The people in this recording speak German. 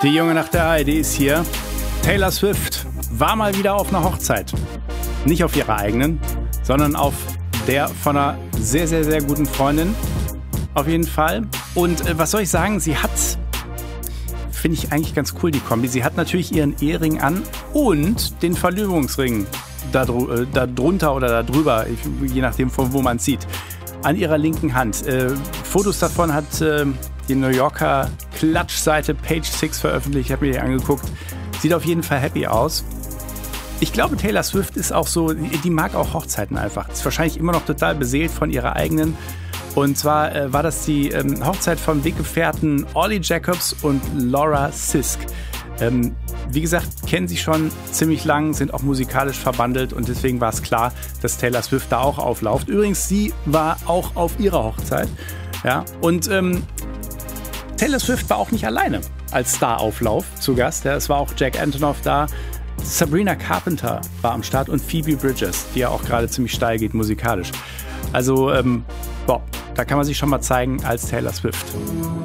Die Junge nach der Heidi ist hier. Taylor Swift war mal wieder auf einer Hochzeit. Nicht auf ihrer eigenen, sondern auf der von einer sehr, sehr, sehr guten Freundin. Auf jeden Fall. Und was soll ich sagen? Sie hat, finde ich eigentlich ganz cool, die Kombi. Sie hat natürlich ihren Ehering an und den Verlobungsring da drunter oder da drüber, je nachdem, von wo man es sieht, an ihrer linken Hand. Fotos davon hat die New Yorker Klatschseite Page 6 veröffentlicht. Ich habe mir die angeguckt. Sieht auf jeden Fall happy aus. Ich glaube, Taylor Swift ist auch so, die mag auch Hochzeiten einfach. Ist wahrscheinlich immer noch total beseelt von ihrer eigenen. Und zwar war das die Hochzeit vom Weggefährten Ollie Jacobs und Laura Sisk. Wie gesagt, kennen sie schon ziemlich lang, sind auch musikalisch verbandelt und deswegen war es klar, dass Taylor Swift da auch auflauft. Übrigens, sie war auch auf ihrer Hochzeit. Ja, und Taylor Swift war auch nicht alleine als Star-Auflauf zu Gast. Ja, es war auch Jack Antonoff da. Sabrina Carpenter war am Start und Phoebe Bridgers, die ja auch gerade ziemlich steil geht musikalisch. Also, da kann man sich schon mal zeigen als Taylor Swift.